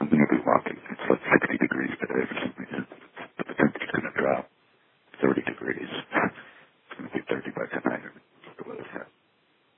we're going to be walking. It's like 60 degrees today for some reason. But the temperature's going to drop 30 degrees.